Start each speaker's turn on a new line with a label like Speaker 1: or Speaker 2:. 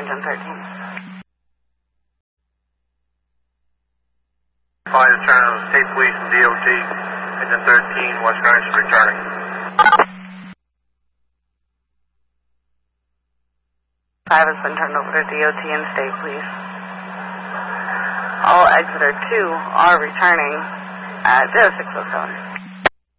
Speaker 1: engine 13.
Speaker 2: 5 return of State Police and DOT, engine 13, West Greenwich returning.
Speaker 1: 5 has been turned over to DOT and State Police. All Exeter 2 are returning at 0607.